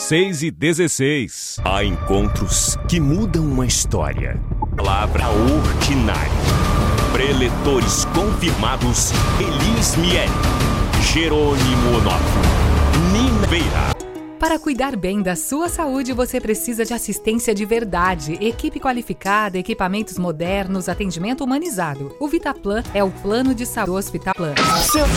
6:16. Há encontros que mudam uma história. Palavra ordinária. Preletores confirmados: Elis Miele, Jerônimo Onofre, Nina Veira. Para cuidar bem da sua saúde, você precisa de assistência de verdade, equipe qualificada, equipamentos modernos, atendimento humanizado. O Vitaplan é o plano de saúde do Hospital Plan.